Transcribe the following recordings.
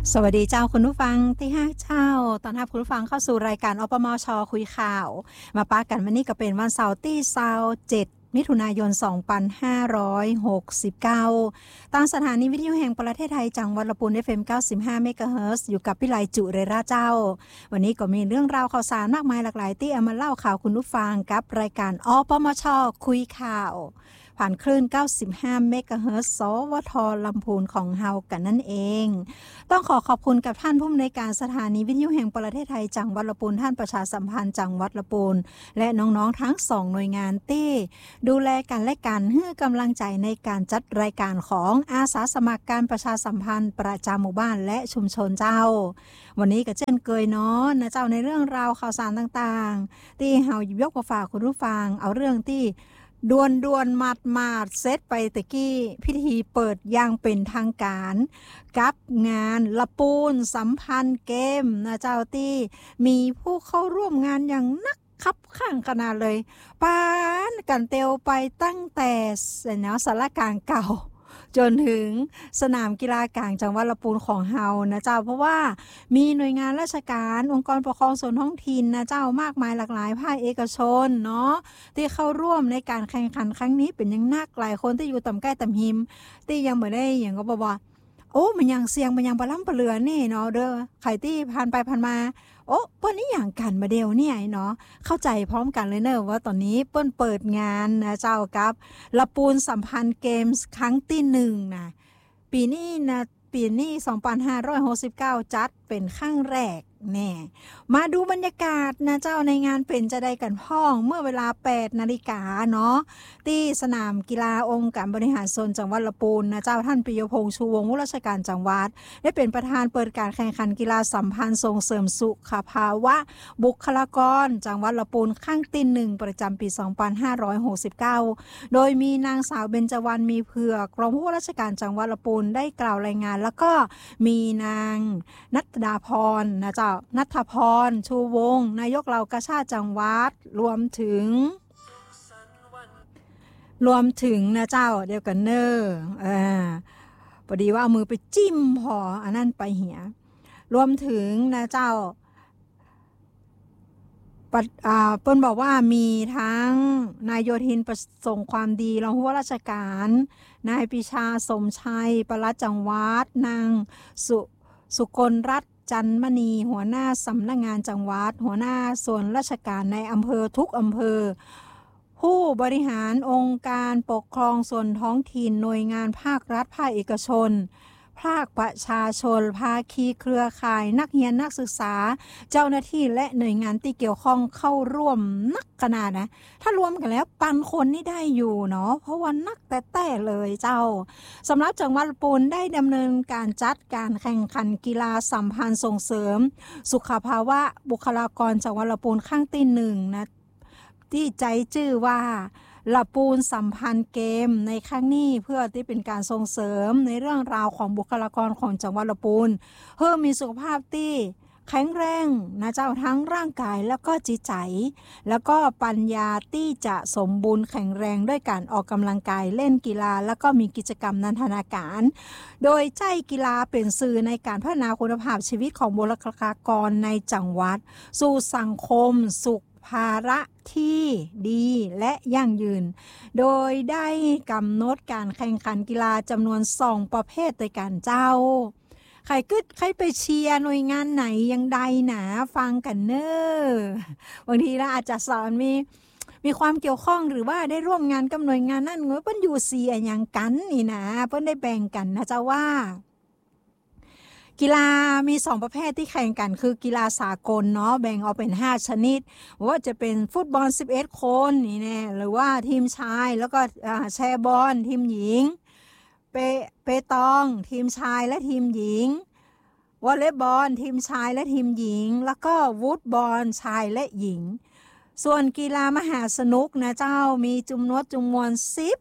สวัสดีเจ้าคุณผู้ฟังที่ห้าเจ้าตอนรับคุณผู้ฟังเข้าสู่รายการอปมช.คุยข่าวมาปากันวันนี้ก็เป็นวันเสาร์ที่27มิถุนายน2569ตามสถานีวิทยุแห่งประเทศไทยจังหวัดลำพูน FM 95 เมกะเฮิรตซ์อยู่กับพี่ไลจุเรราเจ้าวันนี้ก็มีเรื่องราวข่าวสารมากมายหลากหลายที่เอามาเล่าข่าวคุณผู้ฟังกับรายการอปมช.คุยข่าวผ่านคลื่น95เมกะเฮิรตซ์สวทลำพูนของเฮากันนั่นเองต้องขอบคุณกับท่านผู้อำนวยการสถานีวิทยุแห่งประเทศไทยจังหวัดลำพูนท่านประชาสัมพันธ์จังหวัดลำพูนและน้องๆทั้ง2หน่วยงานที่ดูแลกันและกันให้กำลังใจในการจัดรายการของอาสาสมัครการประชาสัมพันธ์ประจำหมู่บ้านและชุมชนเจ้าวันนี้ก็เช่นเคยเนาะนะเจ้าในเรื่องราวข่าวสารต่างๆที่เฮาหยิบยกมาฝากคุณผู้ฟังเอาเรื่องที่ดวนมาดเซตไปตะกี้พิธีเปิดอย่างเป็นทางการกับงานละปูนสัมพันธ์เกมนะเจ้าที่มีผู้เข้าร่วมงานอย่างนักคับข้างขนาดเลยปานกันเตียวไปตั้งแต่ศาลากลางเก่าจนถึงสนามกีฬากลางจังหวัดลำพูนของเฮานะเจ้าเพราะว่ามีหน่วยงานราชการองค์กรปกครองส่วนท้องถิ่นนะเจ้ามากมายหลากหลายภาคเอกชนเนาะที่เข้าร่วมในการแข่งขันครั้งนี้เป็นอย่างนักหลายคนที่อยู่ต่ำใกล้ต่ำหิมที่ยังไม่ได้อย่างก็บอกว่าโอ้มันยังเสียงมันยังปลาล่ำปลาเลือนี่เนาะเด้อใครที่ผ่านไปผ่านมาโอ้เปิ้นนี่อย่างกันมาเดียวเนี่ยเนาะเข้าใจพร้อมกันเลยเนอะว่าตอนนี้เปิ้นเปิดงานนะเจ้ากับละปูนสัมพันธ์เกมส์ครั้งที่1นะปีนี้2569จัดเป็นครั้งแรกแน่มาดูบรรยากาศนะเจ้าในงานเป็นจะได้กันพ้องเมื่อเวลา 8 นาฬิกาเนาะที่สนามกีฬาองค์การบริหารส่วนจังหวัดลำพูนนะเจ้าท่านปิยพงษ์ชูวงศ์ผู้ราชการจังหวัดได้เป็นประธานเปิดการแข่งขันกีฬาสัมพันธ์ส่งเสริมสุขภาวะบุคลากรจังหวัดลำพูนครั้งที่1ประจำปี2569โดยมีนางสาวเบญจวรรณมีเผือกรองผู้ว่าราชการจังหวัดลำพูนได้กล่าวรายงานแล้วก็มีนางนัทดาพรนะเจ้านัทพรชูวงศ์นายกเหล่ากาชาดจังหวัดรวมถึงนะเจ้าเดียวกันเนอพอดีว่าเอามือไปจิ้มพออันนั้นไปเหียรวมถึงนะเจ้าเปิ้นบอกว่ามีทั้งนายโยธินประสงค์ความดีรองผู้ว่าราชการนายปิชาสมชัยปลัดจังหวัดนางสุกลรัตน์จันมณีหัวหน้าสำนักงานจังหวัดหัวหน้าส่วนราชการในอำเภอทุกอำเภอผู้บริหารองค์การปกครองส่วนท้องถิ่นหน่วยงานภาครัฐภาคเอกชนภาคประชาชนภาคีเครือข่ายนักเรียนนักศึกษาเจ้าหน้าที่และหน่วยงานที่เกี่ยวข้องเข้าร่วมนักขนาดนะถ้ารวมกันแล้วปันคนนี่ได้อยู่เนาะเพราะว่านักแต่เลยเจ้าสำหรับจังหวัดลำพูนได้ดำเนินการจัดการแข่งขันกีฬาสัมพันธ์ส่งเสริมสุขภาวะบุคลากรจังหวัดลำพูนครั้งที่1นะที่ใจชื่อว่าละปูนสัมพันธ์เกมในครั้งนี้เพื่อที่เป็นการส่งเสริมในเรื่องราวของบุคลากรของจังหวัดลำพูนเพื่อมีสุขภาพที่แข็งแรงนะเจ้าทั้งร่างกายแล้วก็จิตใจแล้วก็ปัญญาที่จะสมบูรณ์แข็งแรงด้วยการออกกำลังกายเล่นกีฬาแล้วก็มีกิจกรรมนันทนาการโดยใจกีฬาเป็นสื่อในการพัฒนาคุณภาพชีวิตของบุคลากรในจังหวัดสู่สังคมสุขภาระที่ดีและยั่งยืนโดยได้กำหนดการแข่งขันกีฬาจำนวน2ประเภทด้วยกันเจ้าใครไปเชียร์หน่วยงานไหนยังใดหนาฟังกันเนอบางทีเราอาจจะสอนมีความเกี่ยวข้องหรือว่าได้ร่วมงานกับหน่วยงานนั่นเปิ้นอยู่เสียอย่างกันนี่นะเปิ้นได้แบ่งกันนะเจ้าว่ากีฬามี2ประเภทที่แข่งกันคือกีฬาสากลเนาะแบ่งออกเป็น5ชนิดว่าจะเป็นฟุตบอล11คนนี่แน่หรือว่าทีมชายแล้วก็แชร์บอลทีมหญิงเปตองทีมชายและทีมหญิงวอลเลย์บอลทีมชายและทีมหญิงแล้วก็วูดบอลชายและหญิงส่วนกีฬามหาสนุกนะเจ้ามีจำนวน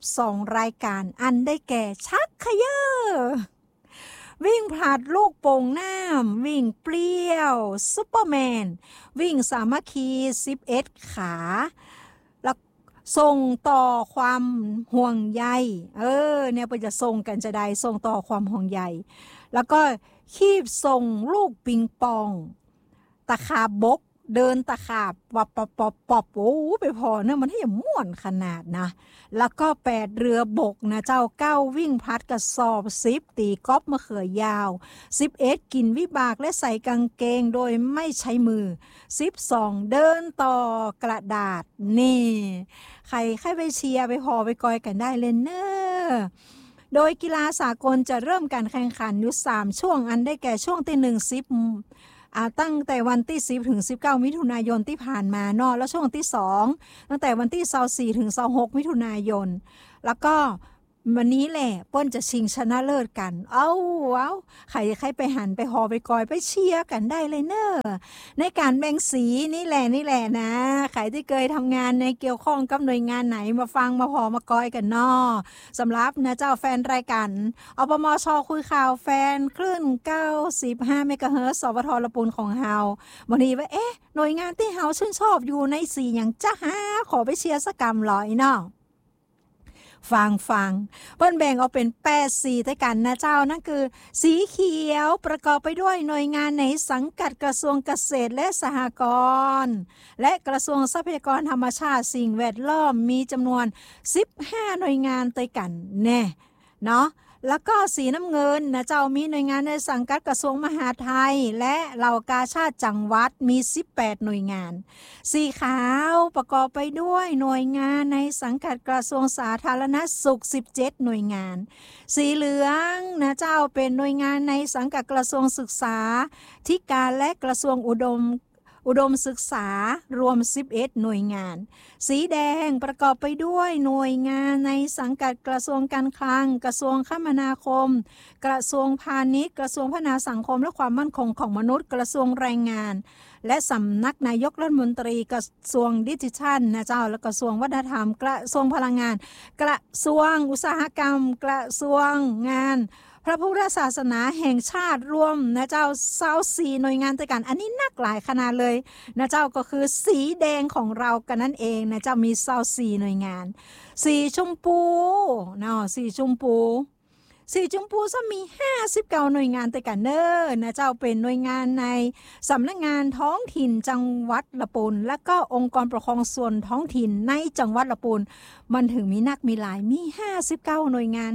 12รายการอันได้แก่ชักเขย่อวิ่งผลัดลูกโป่งน้ำวิ่งเปรี้ยวซุปเปอร์แมนวิ่งสามัคคี11ขาแล้วส่งต่อความห่วงใยเนี่ยเพิ่นจะส่งกันจะได้ส่งต่อความห่วงใยแล้วก็คีบส่งลูกปิงปองตะขาบบกเดินตะขาบวับปอบโอ้ไปพอเนี่ยมันให้ม่วนขนาดนะแล้วก็8เรือบกนะเจ้า9วิ่งพัดกระสอบ10ตีก๊อบมะเขือยาว11กินวิบากและใส่กางเกงโดยไม่ใช้มือ12เดินต่อกระดาษนี่ใครไปเชียร์ไปพอไปกอยกันได้เลยเนอะโดยกีฬาสากลจะเริ่มการแข่งขันอยู่3ช่วงอันได้แก่ช่วงที่1 10ตั้งแต่วันที่10ถึง19มิถุนายนที่ผ่านมาเนาะแล้วช่วงที่2ตั้งแต่วันที่24ถึง26มิถุนายนแล้วก็วันนี้แหละเปิ้นจะชิงชนะเลิศกันใครไปหันไปหอไปกอยไปเชียร์กันได้เลยเนอะในการแบ่งสีนี่แหละนะใครที่เคยทำงานในเกี่ยวข้องกับหน่วยงานไหนมาฟังมาหอมากอยกันเนาะสำหรับนะเจ้าแฟนรายการอปมช.คุยข่าวแฟนคลื่น95เมกะเฮิรตซ์สวท.ละปูนของเฮาวันนี้ว่าหน่วยงานที่เฮาชื่นชอบอยู่ในสีอย่างจ้าฮะขอไปเชียร์สักกำร้อยเนาะฟังเปิ้นแบ่งออกเป็น8สีด้วยกันนะเจ้านั่นคือสีเขียวประกอบไปด้วยหน่วยงานในสังกัดกระทรวงเกษตรและสหกรณ์และกระทรวงทรัพยากรธรรมชาติสิ่งแวดล้อมมีจำนวน15หน่วยงานด้วยกันแน่เนาะแล้วก็สีน้ำเงินนะเจ้ามีหน่วยงานในสังกัดกระทรวงมหาดไทยและเหล่ากาชาติจังหวัดมี18หน่วยงานสีขาวประกอบไปด้วยหน่วยงานในสังกัดกระทรวงสาธารณสุข17หน่วยงานสีเหลืองนะเจ้าเป็นหน่วยงานในสังกัดกระทรวงศึกษาธิการและกระทรวงอุดมศึกษารวม11หน่วยงานสีแดงประกอบไปด้วยหน่วยงานในสังกัดกระทรวงการคลังกระทรวงคมนาคมกระทรวงพาณิชย์กระทรวงพัฒนาสังคมและความมั่นคงของมนุษย์กระทรวงแรงงานและสำนักนายกรัฐมนตรีกระทรวงดิจิทัลนะเจ้าและกระทรวงวัฒนธรรมกระทรวงพลังงานกระทรวงอุตสาหกรรมกระทรวงงานพระพุทธศาสนาแห่งชาติรวมนะเจ้า24หน่วยงานด้วยกันอันนี้นักหลายขนาดเลยนะเจ้าก็คือสีแดงของเรากันนั่นเองนะเจ้ามี24หน่วยงานสีชมพูเนาะสีชมพูจะมี59หน่วยงานด้วยกันเด้อนะเจ้าเป็นหน่วยงานในสำนักงานท้องถิ่นจังหวัดละปูนและก็องค์กรปกครองส่วนท้องถิ่นในจังหวัดละปูนมันถึงมีนักมีหลายมี59หน่วยงาน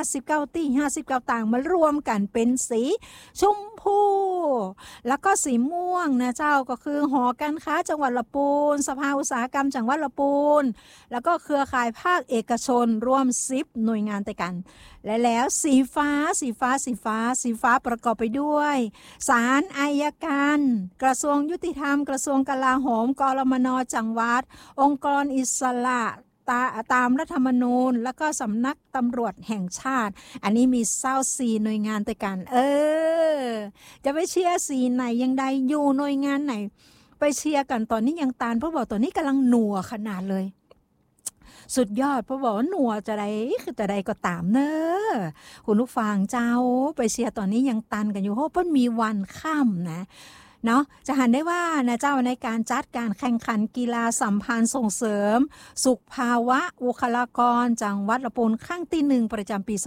59ที่59ต่างมารวมกันเป็นสีชมพูแล้วก็สีม่วงนะเจ้าก็คือหอการค้าจังหวัดละปูนสภาอุตสาหกรรมจังหวัดละปูนแล้วก็เครือข่ายภาคเอกชนรวม10หน่วยงานด้วยกันและแล้วสีฟ้าประกอบไปด้วยศาลอัยการกระทรวงยุติธรรมกระทรวงกลาโหมกรมน.จังหวัดองค์กรอิสระตามรัฐธรรมนูญแล้วก็สำนักตำรวจแห่งชาติอันนี้มี24หน่วยงานด้วยกันจะไปเชียร์สีไหนยังใดอยู่หน่วยงานไหนไปเชียร์กันตอนนี้ยังตานเพราะบอกตอนนี้กำลังหนัวขนาดเลยสุดยอดเพราะบอกว่าหนัวจะได้คือจะได้ก็ตามเนอะคุณผู้ฟังเจ้าไปเชียร์ตอนนี้ยังตันกันอยู่เพราะเพิ่นมีวันค่ำนะเนาะจะหันได้ว่านะเจ้าในการจัดการแข่งขันกีฬาสัมพันธ์ส่งเสริมสุขภาวะบุคลากรจังหวัดละปูนครั้งที่1ประจำปี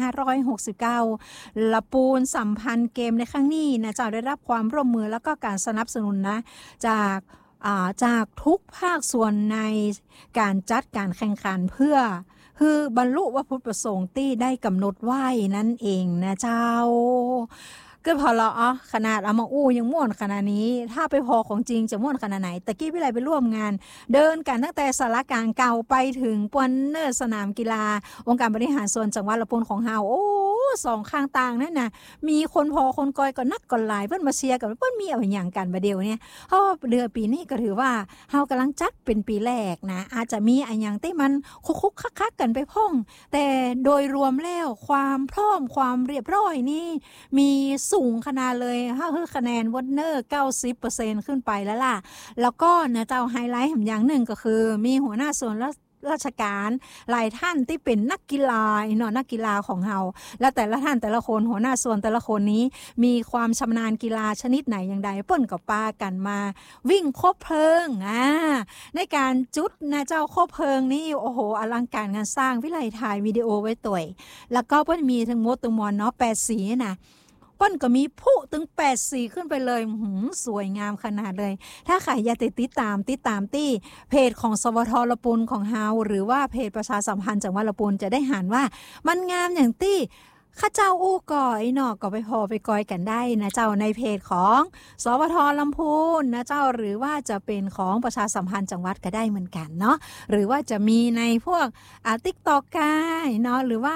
2569ละปูนสัมพันธ์เกมในครั้งนี้นะเจ้าได้รับความร่วมมือแล้วก็การสนับสนุนนะจากทุกภาคส่วนในการจัดการแข่งขันเพื่อบรรลุวัตถุประสงค์ที่ได้กำหนดไว้นั่นเองนะเจ้าก็พอละขนาดเอามายังม่วนขนาดนี้ถ้าไปพอของจริงจะม่วนขนาดไหนตะกี้พี่ไรไปร่วมงานเดินกันตั้งแต่สารกลางเก่าไปถึงปวนเนอร์สนามกีฬาองค์การบริหารส่วนจังหวัดละปูนของเฮาสองข้างต่างนั่นน่ะมีคนพอคนกอยก็นักก็หลายเพิ่นมาเชียร์กันเพิ่นมีเอาอย่างกันบ่เดียวเนี่ยเพราะเดือนปีนี้ก็ถือว่าเฮากำลังจัดเป็นปีแรกนะอาจจะมีอันอย่างที่มันคุกๆคักๆกันไปพ่องแต่โดยรวมแล้วความพร้อมความเรียบร้อยนี่มีสูงขนาดเลยคือคะแนนวอตเนอร์ 90% ขึ้นไปแล้วล่ะแล้วก็นะเจ้าไฮไลท์อย่างหนึ่งก็คือมีหัวหน้าส่วนราชการหลายท่านที่เป็นนักกีฬาเนาะนักกีฬาของเฮาและแต่ละท่านแต่ละคนหัวหน้าส่วนแต่ละคนนี้มีความชำนาญกีฬาชนิดไหนอย่างใดเปิ้นก็ปากันมาวิ่งคบเพลิงในการจุดนะเจ้าคบเพลิงนี่โอ้โหอลังการงานสร้างวิไลถ่ายวิดีโอไว้ตัวแล้วก็เปิ้นมีทั้งหมดทั้งมวลเนาะ8สีนะเปิ้นก็มีผู้ถึง8สีขึ้นไปเลยสวยงามขนาดเลยถ้าใครอยากติดตามที่เพจของสวทลปุนของเฮาหรือว่าเพจประชาสัมพันธ์จังหวัดลปุนจะได้หันว่ามันงามอย่างที่ข้าเจ้าอู้ก่อยเนาะก็ไปพอไปกอยกันได้นะเจ้าในเพจของสวทลำพูนนะเจ้าหรือว่าจะเป็นของประชาสัมพันธ์จังหวัดก็ได้เหมือนกันเนาะหรือว่าจะมีในพวกTikTok ก็เนาะหรือว่า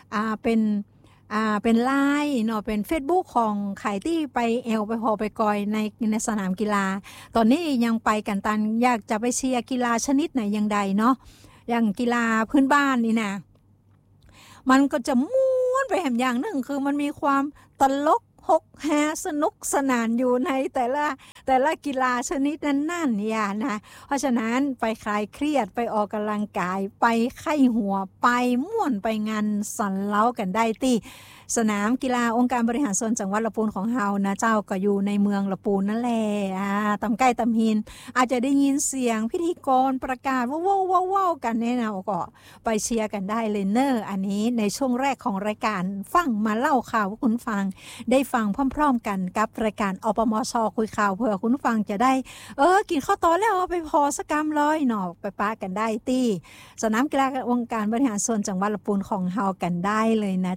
เป็นไลน์เนาะเป็น Facebook ของใครที่ไปไปพอไปกอยในสนามกีฬาตอนนี้ยังไปกันตันอยากจะไปเชียร์กีฬาชนิดไหนอย่างใดเนาะอย่างกีฬาพื้นบ้านนี่นะมันก็จะม่วนไปแหมอย่างหนึ่งคือมันมีความตลกฮกแฮสนุกสนานอยู่ในแต่ละกีฬาชนิดนั้นๆเนี่ยนะเพราะฉะนั้นไปคลายเครียดไปออกกำลังกายไปไข้หัวไปม่วนไปงานสันเล้ากันได้ที่สนามกีฬาองค์การบริหารส่วนจังหวัดลำพูนของเฮานะเจ้าก็อยู่ในเมืองลำพูนนั่นแหละตำใกล้ตำหินอาจจะได้ยินเสียงพิธีกรประกาศว้าวๆกันเนี่ยนะก็ไปเชียร์กันได้เลยเนออันนี้ในช่วงแรกของรายการฟังมาเล่าข่าวให้คุณฟังได้ฟังพร้อมๆกันกับรายการอปมช.คุยข่าวเพื่อคุณฟังจะได้กินข้าวต้อแล้วไปพอสักกำร้อยหนอไปป้ากันได้ที่สนามกีฬาองค์การบริหารส่วนจังหวัดลำพูนของเฮากันได้เลยนะ